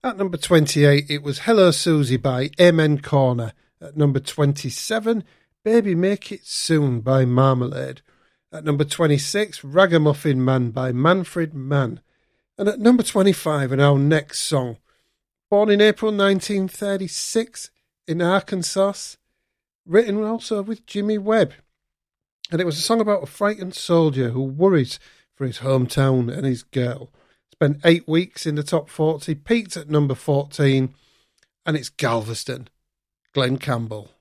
At number 28, it was Hello Susie by Amen Corner. At number 27, Baby Make It Soon by Marmalade. At number 26, Ragamuffin Man by Manfred Mann. And at number 25, and our next song, born in April 1936 in Arkansas, written also with Jimmy Webb. And it was a song about a frightened soldier who worries for his hometown and his girl. Spent 8 weeks in the top 40, peaked at number 14, and it's Galveston, Glenn Campbell.